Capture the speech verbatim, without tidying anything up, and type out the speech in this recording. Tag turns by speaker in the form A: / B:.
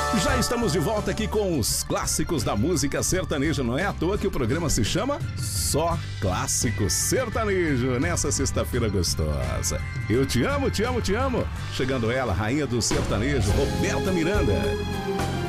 A: Já estamos de volta aqui com os clássicos da música sertaneja. Não é à toa que o programa se chama Só Clássico Sertanejo, nessa sexta-feira gostosa. Eu te amo, te amo, te amo. Chegando ela, rainha do sertanejo, Roberta Miranda.